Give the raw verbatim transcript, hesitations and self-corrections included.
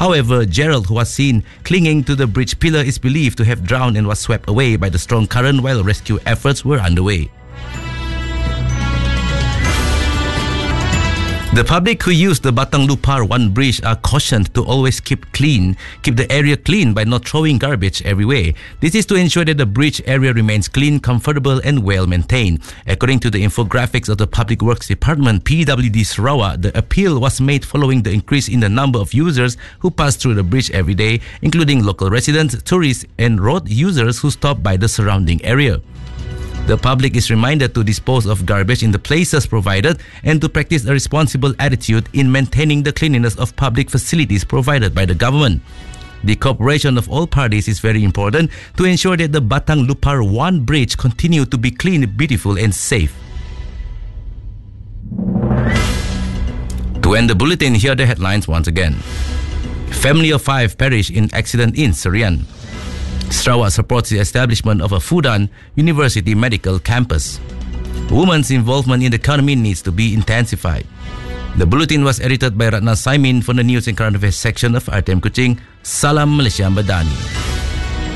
However, Gerald, who was seen clinging to the bridge pillar, is believed to have drowned and was swept away by the strong current while rescue efforts were underway. The public who use the Batang Lupar one bridge are cautioned to always keep clean, keep the area clean by not throwing garbage everywhere. This is to ensure that the bridge area remains clean, comfortable and well maintained. According to the infographics of the Public Works Department, P W D Sarawak, the appeal was made following the increase in the number of users who pass through the bridge every day, including local residents, tourists and road users who stop by the surrounding area. The public is reminded to dispose of garbage in the places provided and to practice a responsible attitude in maintaining the cleanliness of public facilities provided by the government. The cooperation of all parties is very important to ensure that the Batang Lupar one bridge continue to be clean, beautiful and safe. To end the bulletin, here are the headlines once again. Family of five perished in accident in Serian. Sarawak supports the establishment of a Fudan University Medical Campus. Women's involvement in the economy needs to be intensified. The bulletin was edited by Ratna Saimin from the News and Current Affairs section of R T M Kuching. Salam Malaysia Madani.